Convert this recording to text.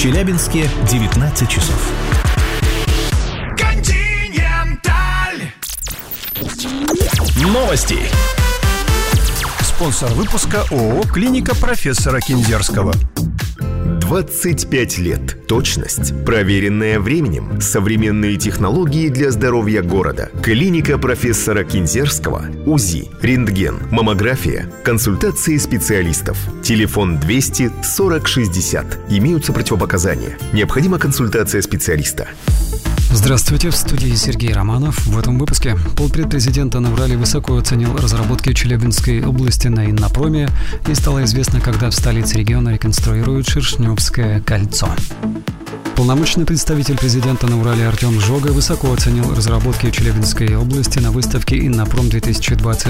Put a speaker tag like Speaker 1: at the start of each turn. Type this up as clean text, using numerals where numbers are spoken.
Speaker 1: Челябинске 19 часов.
Speaker 2: Континенталь.
Speaker 1: Новости.
Speaker 3: Спонсор выпуска ООО «Клиника профессора Кинзерского».
Speaker 4: 25 лет. Точность, проверенная временем, современные технологии для здоровья города. Клиника профессора Кинзерского. УЗИ, рентген, маммография, консультации специалистов. Телефон 200 40 60. Имеются противопоказания. Необходима консультация специалиста.
Speaker 5: Здравствуйте, в студии Сергей Романов. В этом выпуске полпред президента на Урале высоко оценил разработки Челябинской области на Иннопроме, и стало известно, когда в столице региона реконструируют Шершневское кольцо. Полномочный представитель президента на Урале Артем Жога высоко оценил разработки Челябинской области на выставке «Иннопром-2020».